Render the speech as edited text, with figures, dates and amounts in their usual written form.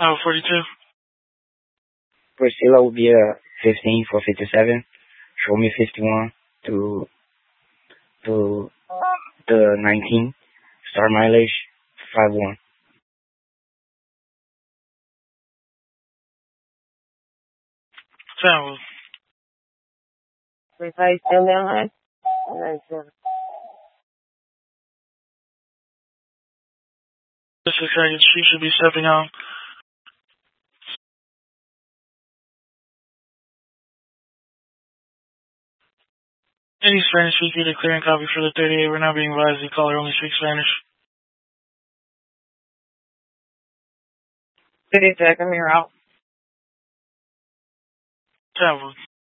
42. Priscilla will be 15 for 57. Show me 51 to the 19. Start mileage 51. Travel. Precise still down, hon? This is how she should be stepping out. Any Spanish speaker to clear and copy for the 38. We're now being advised the caller only speaks Spanish. City check, I'm here out. Travel.